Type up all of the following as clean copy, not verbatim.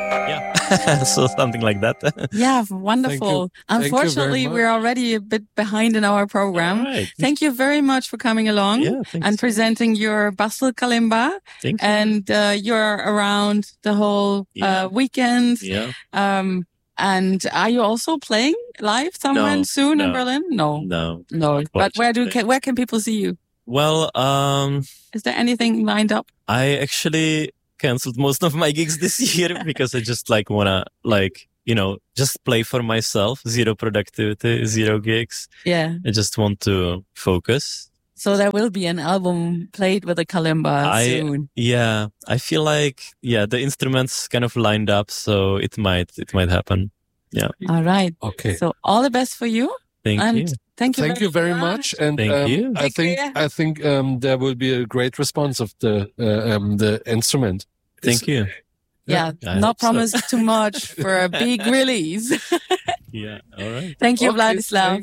Yeah. So something like that. Yeah, wonderful. Unfortunately, we're already a bit behind in our program. Right. Thank you very much for coming along and presenting your Basel Kalimba. Thank you. And you're around the whole weekend. Yeah. And are you also playing live somewhere soon in Berlin? No. But where can people see you? Well, is there anything lined up? I actually canceled most of my gigs this year because I just wanna just play for myself. Zero productivity, zero gigs. Yeah. I just want to focus. So there will be an album played with a kalimba soon. Yeah, I feel like the instruments kind of lined up, so it might happen. Yeah. All right. Okay. So all the best for you. Thank you. Thank you very much. And thank you. I think there will be a great response of the instrument. Thank you. Yeah, not promise too much for a big release. Yeah, all right. Thank you, Wladislaw.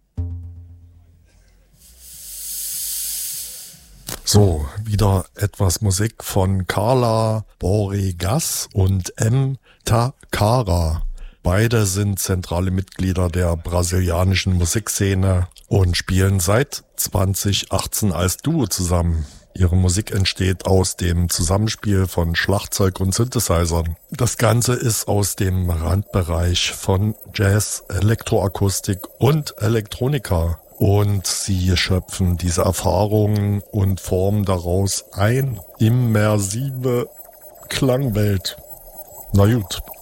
So, wieder etwas Musik von Carla Boregas und M. Takara. Beide sind zentrale Mitglieder der brasilianischen Musikszene und spielen seit 2018 als Duo zusammen. Ihre Musik entsteht aus dem Zusammenspiel von Schlagzeug und Synthesizern. Das Ganze ist aus dem Randbereich von Jazz, Elektroakustik und Elektronika. Und sie schöpfen diese Erfahrungen und formen daraus eine immersive Klangwelt. Na gut.